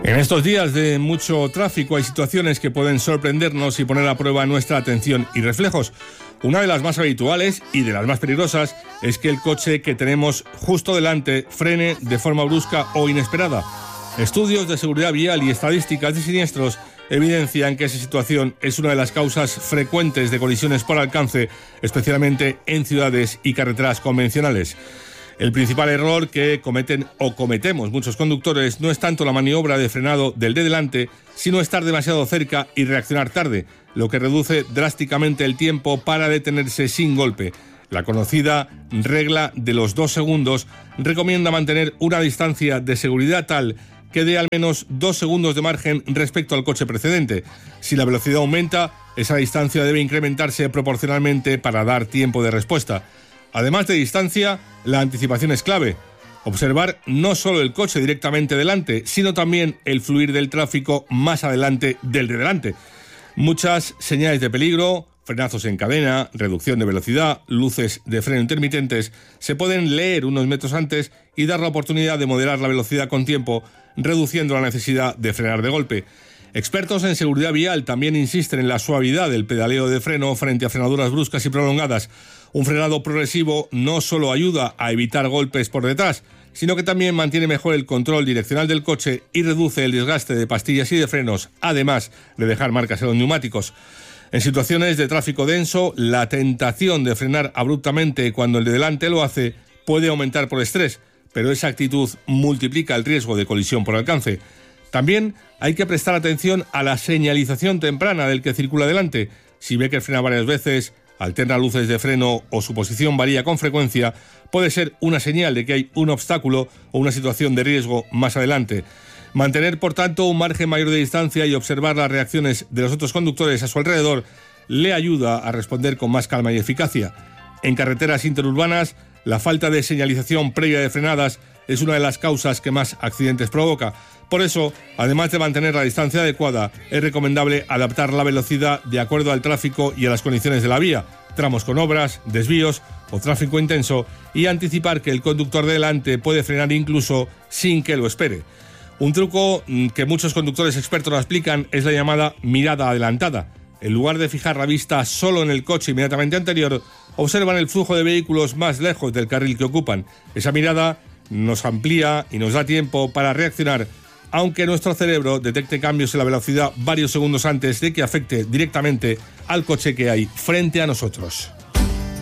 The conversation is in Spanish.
En estos días de mucho tráfico hay situaciones que pueden sorprendernos y poner a prueba nuestra atención y reflejos. Una de las más habituales y de las más peligrosas es que el coche que tenemos justo delante frene de forma brusca o inesperada. Estudios de seguridad vial y estadísticas de siniestros evidencian que esa situación es una de las causas frecuentes de colisiones por alcance, especialmente en ciudades y carreteras convencionales. El principal error que cometen o cometemos muchos conductores no es tanto la maniobra de frenado del de delante, sino estar demasiado cerca y reaccionar tarde, lo que reduce drásticamente el tiempo para detenerse sin golpe. La conocida regla de los 2 segundos recomienda mantener una distancia de seguridad tal que dé al menos 2 segundos de margen respecto al coche precedente. Si la velocidad aumenta, esa distancia debe incrementarse proporcionalmente para dar tiempo de respuesta. Además de distancia, la anticipación es clave. Observar no solo el coche directamente delante, sino también el fluir del tráfico más adelante del de delante. Muchas señales de peligro, frenazos en cadena, reducción de velocidad, luces de freno intermitentes, se pueden leer unos metros antes y dar la oportunidad de moderar la velocidad con tiempo, reduciendo la necesidad de frenar de golpe. Expertos en seguridad vial también insisten en la suavidad del pedaleo de freno frente a frenaduras bruscas y prolongadas. Un frenado progresivo no solo ayuda a evitar golpes por detrás, sino que también mantiene mejor el control direccional del coche y reduce el desgaste de pastillas y de frenos, además de dejar marcas en los neumáticos. En situaciones de tráfico denso, la tentación de frenar abruptamente cuando el de delante lo hace puede aumentar por estrés, pero esa actitud multiplica el riesgo de colisión por alcance. También hay que prestar atención a la señalización temprana del que circula delante. Si ve que frena varias veces, alterna luces de freno o su posición varía con frecuencia, puede ser una señal de que hay un obstáculo o una situación de riesgo más adelante. Mantener, por tanto, un margen mayor de distancia y observar las reacciones de los otros conductores a su alrededor le ayuda a responder con más calma y eficacia. En carreteras interurbanas, la falta de señalización previa de frenadas es una de las causas que más accidentes provoca. Por eso, además de mantener la distancia adecuada, es recomendable adaptar la velocidad de acuerdo al tráfico y a las condiciones de la vía, tramos con obras, desvíos o tráfico intenso, y anticipar que el conductor de delante puede frenar incluso sin que lo espere. Un truco que muchos conductores expertos aplican es la llamada mirada adelantada. En lugar de fijar la vista solo en el coche inmediatamente anterior, observan el flujo de vehículos más lejos del carril que ocupan. Esa mirada nos amplía y nos da tiempo para reaccionar, aunque nuestro cerebro detecte cambios en la velocidad varios segundos antes de que afecte directamente al coche que hay frente a nosotros.